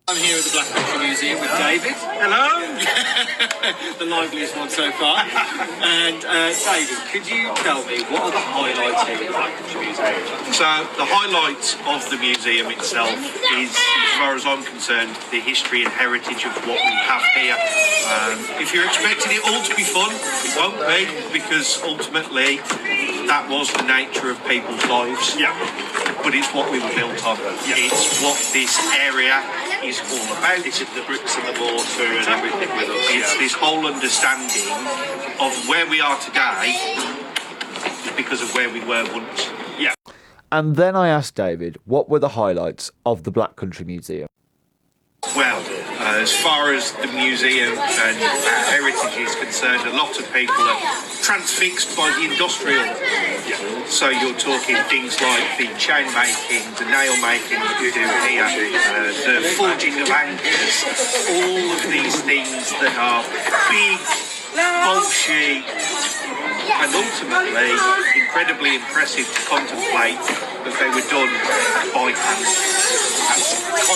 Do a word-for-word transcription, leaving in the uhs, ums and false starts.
I'm here at the Black Country Museum with David. Hello. The liveliest one so far. And uh, David, could you tell me what are the highlights here at the Black Country Museum? So the highlight of the museum itself is, as far as I'm concerned, the history and heritage of what we have here. Um, if you're expecting it all to be fun, it won't be, because ultimately that was the nature of people's lives. Yeah. But it's what we were built on. Yeah. It's what this area is all about. It's the bricks and the mortar and everything with us. It's yeah. this whole understanding of where we are today is because of where we were once. Yeah. And then I asked David what were the highlights of the Black Country Museum. Well, uh, as far as the museum and uh, heritage is concerned, a lot of people are transfixed by the industrial. Yeah. So you're talking things like the chain making, the nail making that you do here, uh, the forging of anchors, all of these things that are big, bulky, and ultimately incredibly impressive to contemplate that they were done by hand.